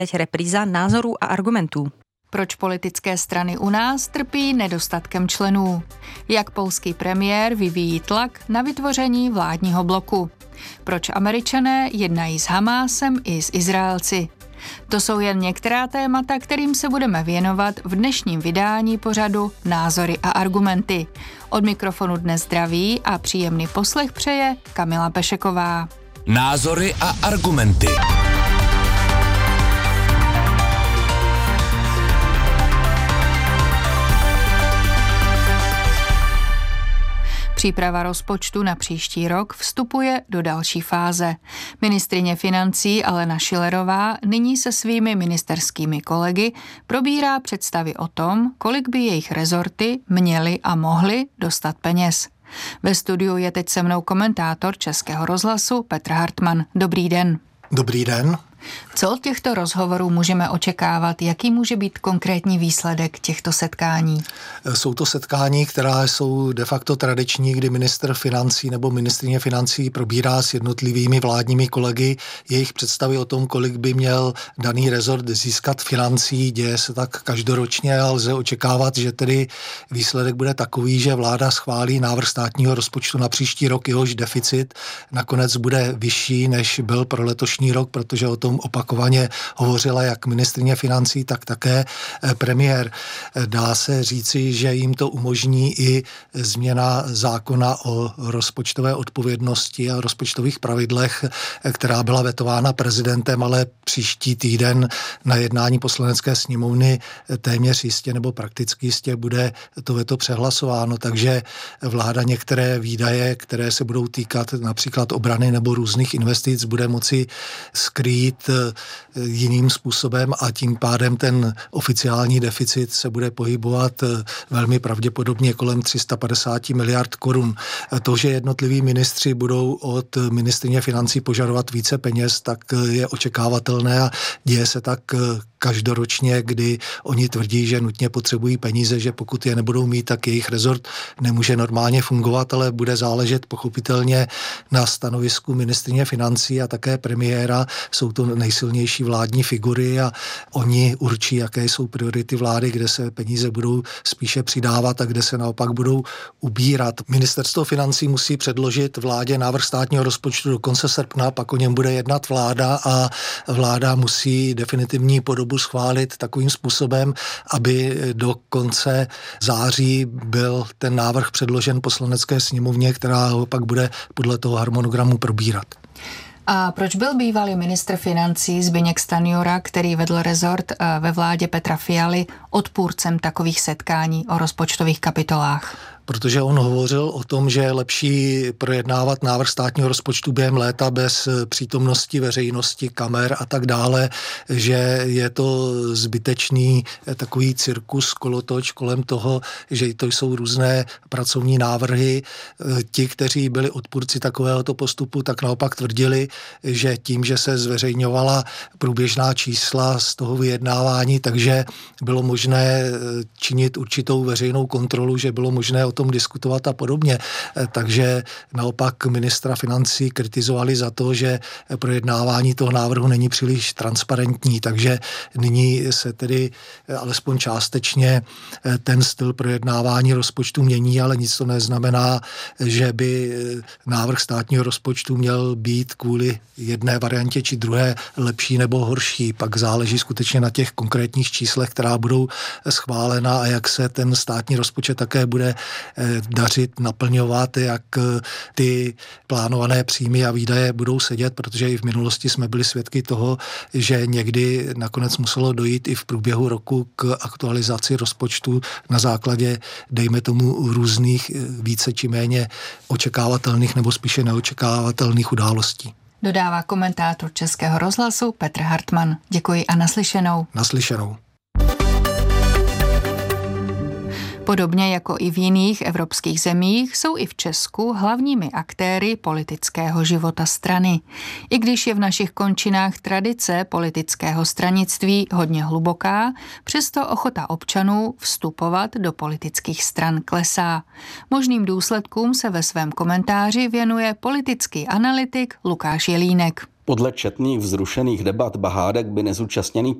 Teď repríza názorů a argumentů. Proč politické strany u nás trpí nedostatkem členů? Jak polský premiér vyvíjí tlak na vytvoření vládního bloku? Proč Američané jednají s Hamásem i s Izraelci? To jsou jen některá témata, kterým se budeme věnovat v dnešním vydání pořadu Názory a argumenty. Od mikrofonu dnes zdraví a příjemný poslech přeje Kamila Pešeková. Názory a argumenty. Příprava rozpočtu na příští rok vstupuje do další fáze. Ministryně financí Alena Schillerová nyní se svými ministerskými kolegy probírá představy o tom, kolik by jejich rezorty měly a mohly dostat peněz. Ve studiu je teď se mnou komentátor Českého rozhlasu Petr Hartman. Dobrý den. Dobrý den. Co od těchto rozhovorů můžeme očekávat? Jaký může být konkrétní výsledek těchto setkání? Jsou to setkání, která jsou de facto tradiční, kdy ministr financí nebo ministryně financí probírá s jednotlivými vládními kolegy jejich představy o tom, kolik by měl daný rezort získat financí. Děje se tak každoročně a lze očekávat, že tedy výsledek bude takový, že vláda schválí návrh státního rozpočtu na příští rok, jehož deficit nakonec bude vyšší, než byl pro letošní rok, protože o tom opakovaně hovořila jak ministryně financí, tak také premiér. Dá se říci, že jim to umožní i změna zákona o rozpočtové odpovědnosti a rozpočtových pravidlech, která byla vetována prezidentem, ale příští týden na jednání Poslanecké sněmovny téměř jistě nebo prakticky jistě bude to veto přehlasováno, takže vláda některé výdaje, které se budou týkat například obrany nebo různých investic, bude moci skrýt jiným způsobem a tím pádem ten oficiální deficit se bude pohybovat velmi pravděpodobně kolem 350 miliard korun. To, že jednotliví ministři budou od ministryně financí požadovat více peněz, tak je očekávatelné a děje se tak každoročně, kdy oni tvrdí, že nutně potřebují peníze, že pokud je nebudou mít, tak jejich rezort nemůže normálně fungovat, ale bude záležet pochopitelně na stanovisku ministryně financí a také premiéra. Jsou to nejsilnější vládní figury a oni určí, jaké jsou priority vlády, kde se peníze budou spíše přidávat a kde se naopak budou ubírat. Ministerstvo financí musí předložit vládě návrh státního rozpočtu do konce srpna, pak o něm bude jednat vláda a vláda musí definitivní podobu schválit takovým způsobem, aby do konce září byl ten návrh předložen Poslanecké sněmovně, která ho pak bude podle toho harmonogramu probírat. A proč byl bývalý ministr financí Zbyněk Stanjura, který vedl rezort ve vládě Petra Fialy, odpůrcem takových setkání o rozpočtových kapitolách? Protože on hovořil o tom, že je lepší projednávat návrh státního rozpočtu během léta bez přítomnosti veřejnosti, kamer a tak dále, že je to zbytečný takový cirkus, kolotoč kolem toho, že to jsou různé pracovní návrhy. Ti, kteří byli odpůrci takovéhoto postupu, tak naopak tvrdili, že tím, že se zveřejňovala průběžná čísla z toho vyjednávání, takže bylo možné činit určitou veřejnou kontrolu, že bylo možné o tom diskutovat a podobně. Takže naopak ministra financí kritizovali za to, že projednávání toho návrhu není příliš transparentní, takže nyní se tedy alespoň částečně ten styl projednávání rozpočtu mění, ale nic to neznamená, že by návrh státního rozpočtu měl být kvůli jedné variantě či druhé lepší nebo horší. Pak záleží skutečně na těch konkrétních číslech, která budou schválena a jak se ten státní rozpočet také bude dařit, naplňovat, jak ty plánované příjmy a výdaje budou sedět, protože i v minulosti jsme byli svědky toho, že někdy nakonec muselo dojít i v průběhu roku k aktualizaci rozpočtu na základě, dejme tomu, různých více či méně očekávatelných nebo spíše neočekávatelných událostí. Dodává komentátor Českého rozhlasu Petr Hartman. Děkuji a naslyšenou. Naslyšenou. Podobně jako i v jiných evropských zemích jsou i v Česku hlavními aktéry politického života strany. I když je v našich končinách tradice politického stranictví hodně hluboká, přesto ochota občanů vstupovat do politických stran klesá. Možným důsledkům se ve svém komentáři věnuje politický analytik Lukáš Jelínek. Podle četných vzrušených debat Bahádek by nezúčastněný